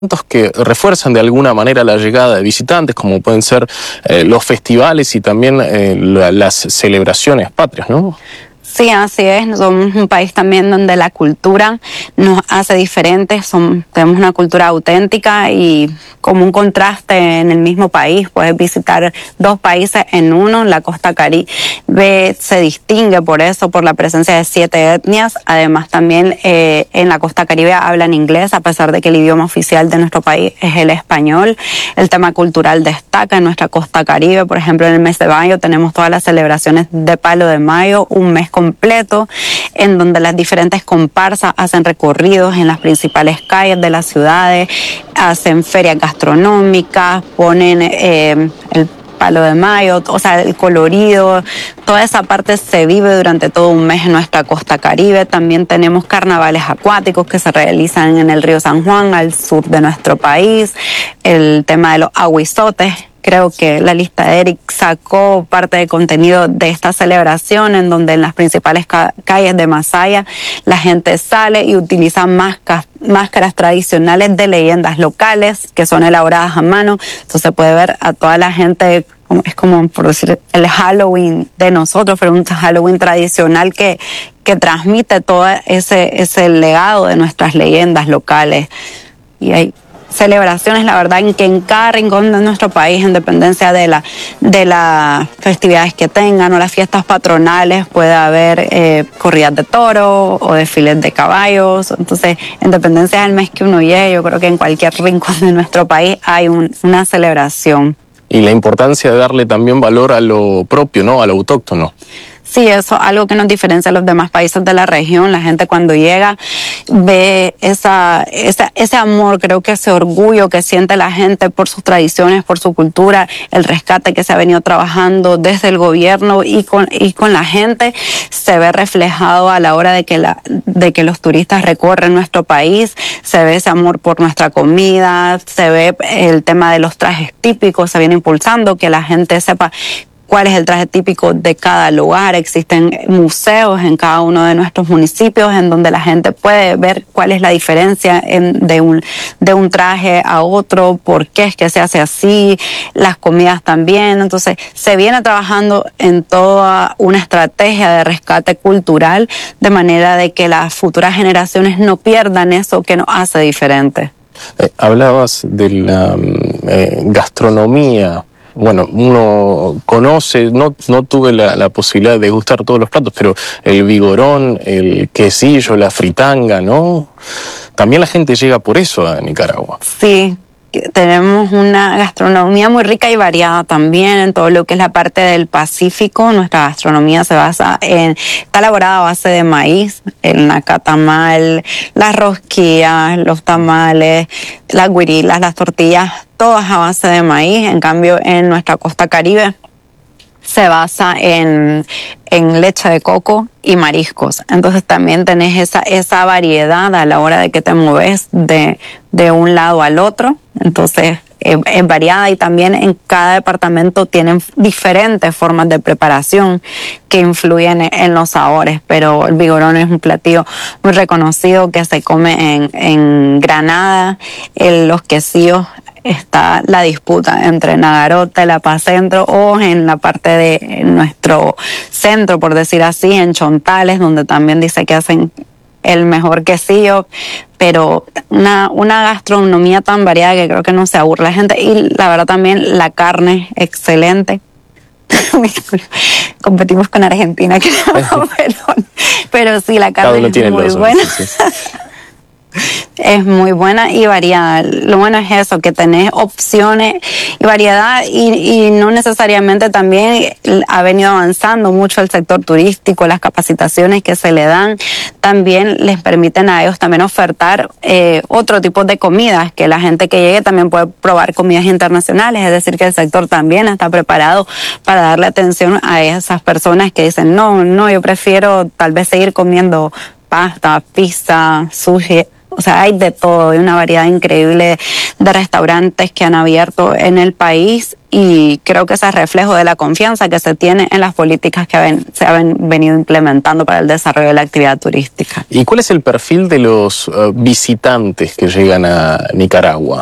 que refuerzan de alguna manera la llegada de visitantes, como pueden ser los festivales y también las celebraciones patrias, ¿no? Sí, así es. Somos un país también donde la cultura nos hace diferentes. Tenemos una cultura auténtica y como un contraste en el mismo país. Puedes visitar dos países en uno. La costa Caribe se distingue por eso, por la presencia de 7 etnias. Además, también en la costa Caribe hablan inglés, a pesar de que el idioma oficial de nuestro país es el español. El tema cultural destaca en nuestra costa Caribe. Por ejemplo, en el mes de mayo tenemos todas las celebraciones de Palo de Mayo, un mes completo, en donde las diferentes comparsas hacen recorridos en las principales calles de las ciudades, hacen ferias gastronómicas, ponen el Palo de Mayo, o sea, el colorido, toda esa parte se vive durante todo un mes en nuestra costa Caribe. También tenemos carnavales acuáticos que se realizan en el río San Juan, al sur de nuestro país, el tema de los aguizotes. Creo que la lista de Eric sacó parte de contenido de esta celebración, en donde en las principales calles de Masaya la gente sale y utiliza máscaras tradicionales de leyendas locales que son elaboradas a mano. Entonces se puede ver a toda la gente, es como por decir el Halloween de nosotros, pero un Halloween tradicional que transmite todo ese legado de nuestras leyendas locales. Y hay celebraciones, la verdad, en cada rincón de nuestro país, en dependencia de las festividades que tengan o las fiestas patronales, puede haber corridas de toros o desfiles de caballos. Entonces, en dependencia del mes que uno llegue, yo creo que en cualquier rincón de nuestro país hay una celebración. Y la importancia de darle también valor a lo propio, ¿no? A lo autóctono. Sí, eso es algo que nos diferencia a los demás países de la región. La gente cuando llega ve ese amor, creo que ese orgullo que siente la gente por sus tradiciones, por su cultura, el rescate que se ha venido trabajando desde el gobierno y con la gente se ve reflejado a la hora de que los turistas recorren nuestro país. Se ve ese amor por nuestra comida, se ve el tema de los trajes típicos, se viene impulsando que la gente sepa cuál es el traje típico de cada lugar. Existen museos en cada uno de nuestros municipios en donde la gente puede ver cuál es la diferencia de un traje a otro, por qué es que se hace así, las comidas también. Entonces se viene trabajando en toda una estrategia de rescate cultural, de manera de que las futuras generaciones no pierdan eso que nos hace diferente. Hablabas de la gastronomía. Bueno, uno conoce, no tuve la posibilidad de degustar todos los platos, pero el vigorón, el quesillo, la fritanga, ¿no? También la gente llega por eso a Nicaragua. Sí, tenemos una gastronomía muy rica y variada también en todo lo que es la parte del Pacífico. Nuestra gastronomía está elaborada a base de maíz, el nacatamal, las rosquillas, los tamales, las guirilas, las tortillas, todas a base de maíz. En cambio, en nuestra costa Caribe se basa en leche de coco y mariscos. Entonces también tenés esa variedad a la hora de que te mueves de un lado al otro. Entonces es variada, y también en cada departamento tienen diferentes formas de preparación que influyen en los sabores. Pero el vigorón es un platillo muy reconocido que se come en Granada. Los quesillos, está la disputa entre Nagarote, La Paz Centro, o en la parte de nuestro centro, por decir así, en Chontales, donde también dice que hacen el mejor quesillo. Pero una gastronomía tan variada que creo que no se aburre la gente. Y la verdad también la carne excelente. Competimos con Argentina, creo, pero sí, la carne es muy buena. Sí. Es muy buena y variada. Lo bueno es eso, que tenés opciones y variedad, y no necesariamente también ha venido avanzando mucho el sector turístico. Las capacitaciones que se le dan también les permiten a ellos también ofertar otro tipo de comidas, que la gente que llegue también puede probar comidas internacionales. Es decir, que el sector también está preparado para darle atención a esas personas que dicen no, yo prefiero tal vez seguir comiendo pasta, pizza, sushi. O sea, hay de todo, hay una variedad increíble de restaurantes que han abierto en el país y creo que ese es reflejo de la confianza que se tiene en las políticas que se han venido implementando para el desarrollo de la actividad turística. ¿Y cuál es el perfil de los visitantes que llegan a Nicaragua?